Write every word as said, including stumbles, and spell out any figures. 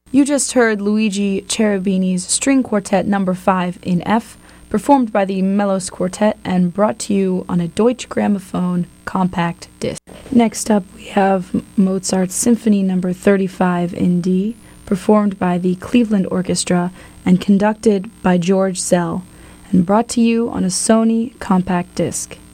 You just heard Luigi Cherubini's String Quartet number five in F, performed by the Melos Quartet and brought to you on a Deutsche Grammophon compact disc. Next up, we have Mozart's Symphony number thirty-five in D, performed by the Cleveland Orchestra and conducted by George Szell, and brought to you on a Sony compact disc.